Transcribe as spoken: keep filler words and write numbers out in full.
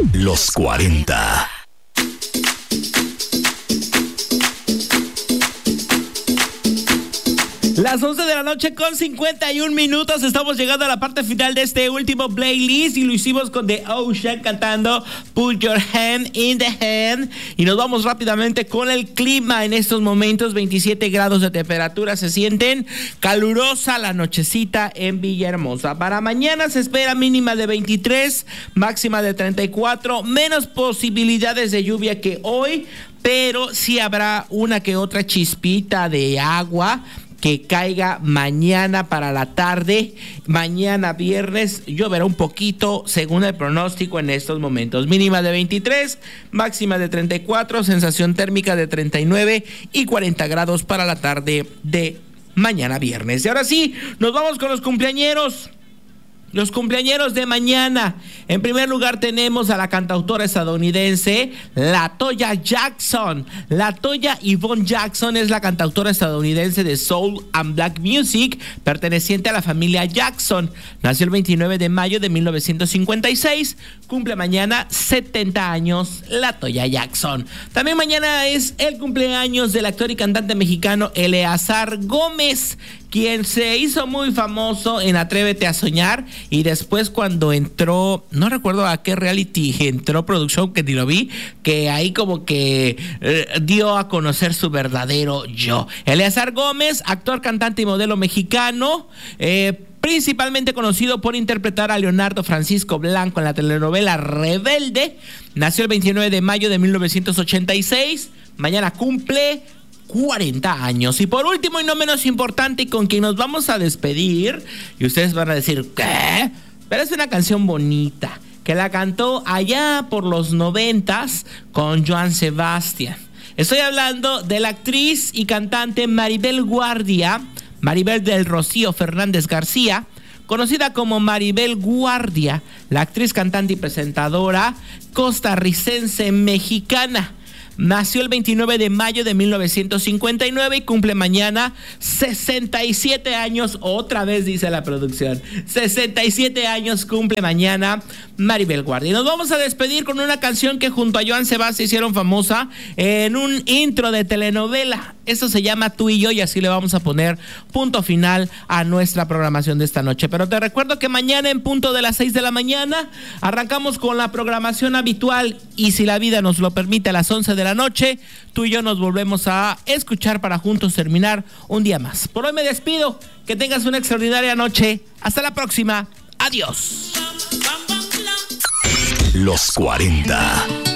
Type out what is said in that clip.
Los cuarenta. Las once de la noche con cincuenta y un minutos. Estamos llegando a la parte final de este último playlist y lo hicimos con The Ocean cantando Put Your Hand in the Hand. Y nos vamos rápidamente con el clima. En estos momentos veintisiete grados de temperatura, se sienten calurosa la nochecita en Villahermosa. Para mañana se espera mínima de veintitrés, máxima de treinta y cuatro, menos posibilidades de lluvia que hoy, pero sí habrá una que otra chispita de agua que caiga mañana para la tarde. Mañana viernes lloverá un poquito según el pronóstico en estos momentos. Mínima de veintitrés, máxima de treinta y cuatro, sensación térmica de treinta y nueve y cuarenta grados para la tarde de mañana viernes. Y ahora sí, nos vamos con los cumpleañeros. Los cumpleañeros de mañana. En primer lugar tenemos a la cantautora estadounidense LaToya Jackson. LaToya Yvonne Jackson es la cantautora estadounidense de soul and black music, perteneciente a la familia Jackson. Nació el veintinueve de mayo de mil novecientos cincuenta y seis. Cumple mañana setenta años LaToya Jackson. También mañana es el cumpleaños del actor y cantante mexicano Eleazar Gómez, quien se hizo muy famoso en Atrévete a Soñar, y después cuando entró, no recuerdo a qué reality entró, producción, que ni lo vi, que ahí como que eh, dio a conocer su verdadero yo. Eleazar Gómez, actor, cantante y modelo mexicano, eh, principalmente conocido por interpretar a Leonardo Francisco Blanco en la telenovela Rebelde. Nació el veintinueve de mayo de mil novecientos ochenta y seis. Mañana cumple cuarenta años. Y por último y no menos importante, y con quien nos vamos a despedir, y ustedes van a decir, ¿qué? Pero es una canción bonita, que la cantó allá por los noventas con Joan Sebastián. Estoy hablando de la actriz y cantante Maribel Guardia, Maribel del Rocío Fernández García, conocida como Maribel Guardia, la actriz, cantante y presentadora costarricense mexicana. Nació el veintinueve de mayo de mil novecientos cincuenta y nueve y cumple mañana sesenta y siete años. Otra vez dice la producción, sesenta y siete años cumple mañana Maribel Guardia. Y nos vamos a despedir con una canción que junto a Joan Sebastián hicieron famosa en un intro de telenovela. Eso se llama Tú y Yo, y así le vamos a poner punto final a nuestra programación de esta noche. Pero te recuerdo que mañana en punto de las seis de la mañana arrancamos con la programación habitual, y si la vida nos lo permite, a las once de la noche, tú y yo nos volvemos a escuchar para juntos terminar un día más. Por hoy me despido, que tengas una extraordinaria noche. Hasta la próxima, adiós. Los cuarenta.